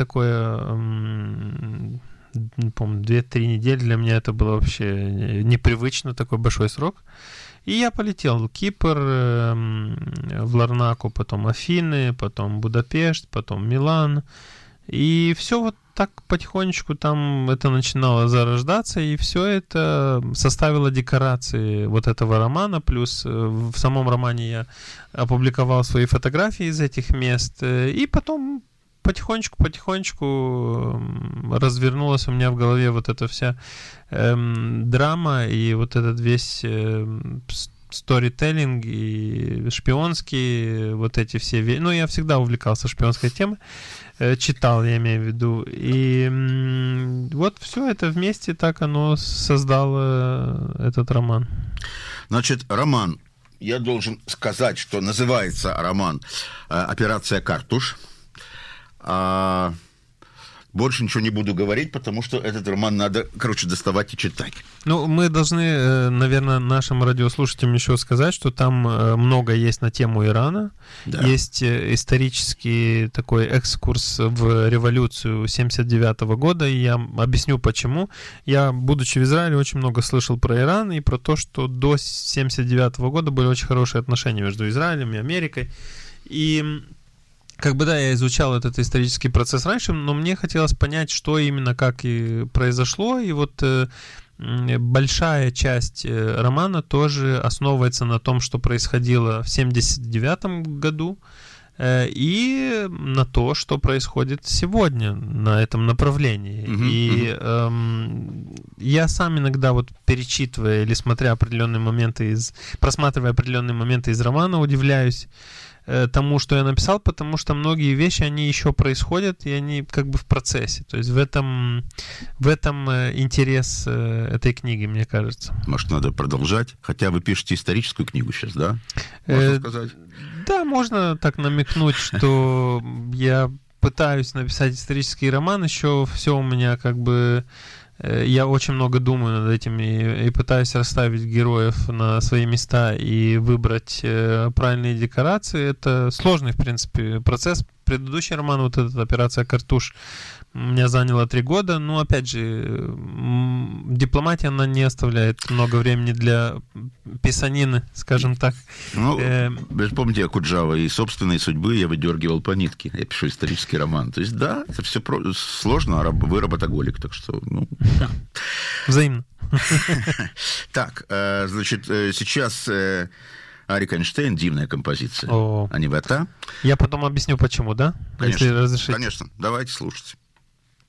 такое, не помню, 2-3 недели для меня это было вообще непривычно, такой большой срок. И я полетел в Кипр, в Ларнаку, потом Афины, потом Будапешт, потом Милан. И все вот так потихонечку там это начинало зарождаться, и все это составило декорации вот этого романа. Плюс в самом романе я опубликовал свои фотографии из этих мест. И потом потихонечку развернулась у меня в голове вот эта вся драма и вот этот весь сторителлинг и шпионские вот эти все вещи. Ну, я всегда увлекался шпионской темой, читал, я имею в виду. И вот все это вместе так оно создало этот роман. Значит, роман, я должен сказать, что называется роман «Операция Картуш». Больше ничего не буду говорить, потому что этот роман надо, доставать и читать. Ну, мы должны, наверное, нашим радиослушателям еще сказать, что там много есть на тему Ирана. Да. Есть исторический такой экскурс в революцию 1979 года, и я объясню, почему. Я, будучи в Израиле, очень много слышал про Иран и про то, что до 1979 года были очень хорошие отношения между Израилем и Америкой. И я изучал этот исторический процесс раньше, но мне хотелось понять, что именно, как и произошло, и вот большая часть романа тоже основывается на том, что происходило в 1979 году, и на то, что происходит сегодня на этом направлении. Я сам иногда перечитывая или просматривая определенные моменты из романа, удивляюсь тому, что я написал, потому что многие вещи, они еще происходят, и они в процессе. То есть в этом интерес этой книги, мне кажется. Может, надо продолжать? Хотя вы пишете историческую книгу сейчас, да? Можно сказать? Да, можно так намекнуть, что я пытаюсь написать исторический роман, еще все у меня я очень много думаю над этим и пытаюсь расставить героев на свои места и выбрать правильные декорации. Это сложный, в принципе, процесс. Предыдущий роман, вот эта «Операция Картуш», меня заняло 3 года. Но, опять же, дипломатия, она не оставляет много времени для писанины, скажем так. Ну, вы помните Окуджава, и собственной судьбы я выдергивал по нитке. Я пишу исторический роман. То есть, да, это все сложно, а вы работоголик, так что, Взаимно. Так, значит, сейчас Арик Эйнштейн, дивная композиция. Анивета. Я потом объясню, почему, да? Конечно, если разрешите. Конечно. Давайте слушать.